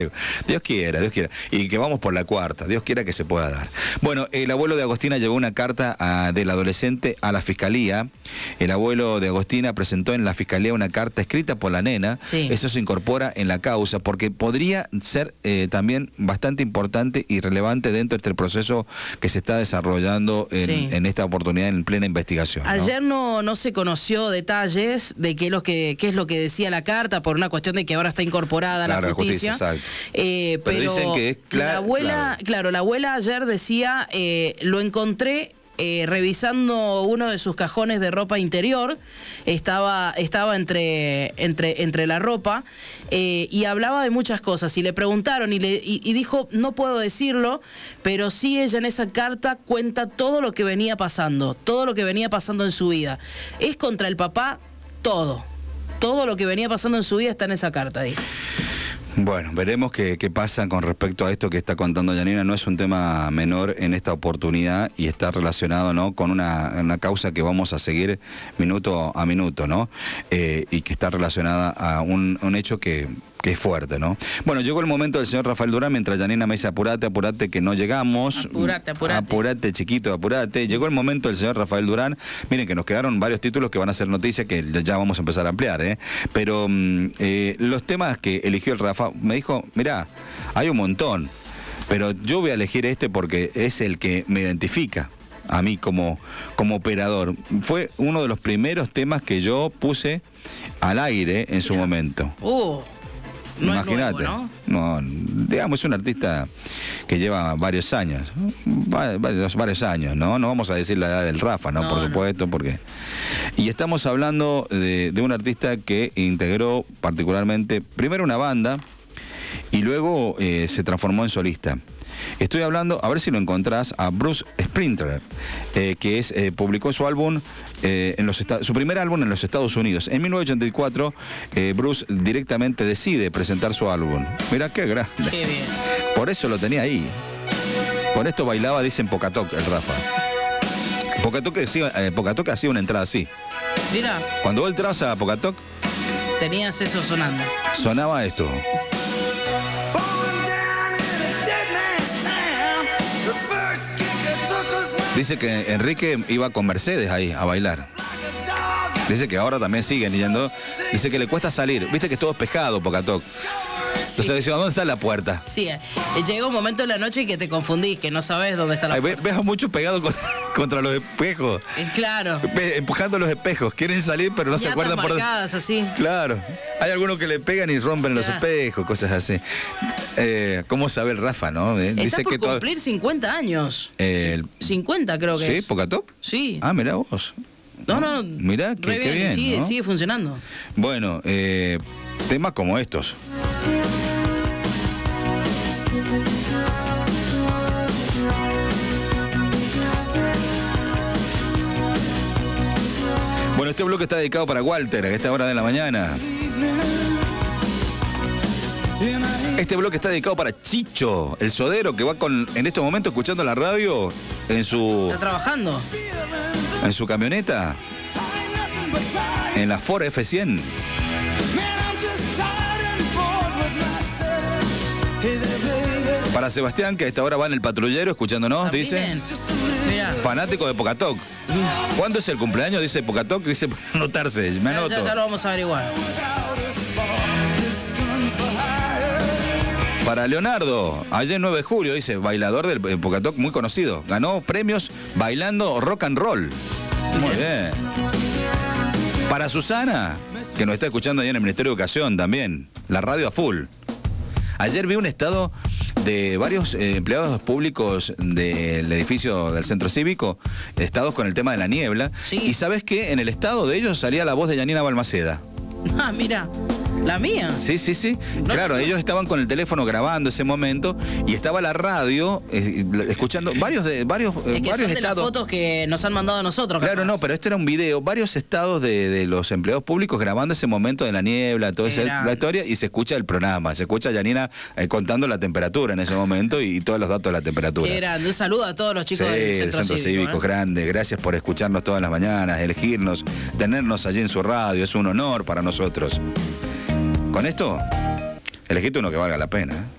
Dios quiera, Dios quiera. Y que vamos por la cuarta, Dios quiera que se pueda dar. Bueno, el abuelo de Agostina llevó una carta del adolescente a la fiscalía. El abuelo de Agostina presentó en la fiscalía una carta escrita por la nena. Sí. Eso se incorpora en la causa porque podría ser también bastante importante y relevante dentro de este proceso que se está desarrollando en esta oportunidad en plena investigación, ¿no? Ayer no se conoció detalles de qué es lo que decía la carta por una cuestión de que ahora está incorporada a la justicia. Exacto. Pero dicen que es la abuela, claro, la abuela ayer decía, lo encontré revisando uno de sus cajones de ropa interior, estaba entre la ropa, y hablaba de muchas cosas, y le preguntaron y dijo, no puedo decirlo, pero sí ella en esa carta cuenta todo lo que venía pasando en su vida. Es contra el papá todo lo que venía pasando en su vida está en esa carta, dijo. Bueno, veremos qué pasa con respecto a esto que está contando Yanina. No es un tema menor en esta oportunidad y está relacionado, ¿no?, con una causa que vamos a seguir minuto a minuto, ¿no? Y que está relacionada a un hecho que es fuerte, ¿no? Bueno, llegó el momento del señor Rafael Durán, mientras Yanina me dice, apurate, que no llegamos. Apurate, chiquito, apurate. Llegó el momento del señor Rafael Durán. Miren que nos quedaron varios títulos que van a ser noticias que ya vamos a empezar a ampliar, ¿eh? Pero los temas que eligió el Rafa, me dijo, mirá, hay un montón, pero yo voy a elegir este porque es el que me identifica a mí como operador. Fue uno de los primeros temas que yo puse al aire en su momento. No imagínate, es nuevo, ¿no? No, digamos, es un artista que lleva varios años, ¿no? No vamos a decir la edad del Rafa, ¿no? Por supuesto, porque... Y estamos hablando de un artista que integró particularmente, primero una banda, y luego se transformó en solista. Estoy hablando, a ver si lo encontrás, a Bruce Springsteen, que publicó su álbum, su primer álbum en los Estados Unidos. En 1984, Bruce directamente decide presentar su álbum. Mirá qué grande. Qué bien. Por eso lo tenía ahí. Por esto bailaba, dicen, Pocatoc, el Rafa. Pocatoc hacía una entrada así. Mira. Cuando vos entrabas a Pocatoc, tenías eso sonando. Sonaba esto. Dice que Enrique iba con Mercedes ahí a bailar. Dice que ahora también siguen yendo. Dice que le cuesta salir. Viste que es todo despejado, Pocatoc. Entonces decía, ¿dónde está la puerta? Sí, llega un momento en la noche que te confundís, que no sabes dónde está la puerta. Ves a muchos pegados contra los espejos. Claro. Empujando los espejos. Quieren salir, pero no se acuerdan por dónde. Así. Claro. Hay algunos que le pegan y rompen los espejos, cosas así. ¿Cómo sabe el Rafa, no? Está dice por que cumplir 50 años. 50 creo que es. ¿Sí? ¿Pocatoc? Sí. Ah, mirá vos. No. Mirá, qué bien, ¿no? Sigue funcionando. Bueno, temas como estos. Bueno, este bloque está dedicado para Walter a esta hora de la mañana. Este bloque está dedicado para Chicho, el sodero, que va en estos momentos escuchando la radio ¿Está trabajando? En su camioneta, en la Ford F100. Para Sebastián, que a esta hora va en el patrullero escuchándonos, dice, fanático de Pocatoc. ¿Cuándo es el cumpleaños? Dice Pocatoc, dice, anotarse, me anoto. Ya lo vamos a averiguar. Para Leonardo, ayer 9 de julio, dice, bailador del Pocatoc muy conocido. Ganó premios bailando rock and roll. Muy bien. Para Susana, que nos está escuchando ahí en el Ministerio de Educación también. La radio a full. Ayer vi un estado de varios empleados públicos del edificio del Centro Cívico, estados con el tema de la niebla. Sí. Y ¿sabes qué? En el estado de ellos salía la voz de Yanina Balmaceda. Ah, mira. ¿La mía? Sí. Claro, ellos estaban con el teléfono grabando ese momento y estaba la radio escuchando varios es que varios son de estados. las fotos que nos han mandado a nosotros. Claro, capaz. no, pero este era un video, varios estados de los empleados públicos grabando ese momento de la niebla, toda la historia, y se escucha el programa, se escucha a Yanina contando la temperatura en ese momento y todos los datos de la temperatura. Qué grande, un saludo a todos los chicos del Centro Cívico. Grande, gracias por escucharnos todas las mañanas, elegirnos, tenernos allí en su radio, es un honor para nosotros. Con esto, elegiste uno que valga la pena.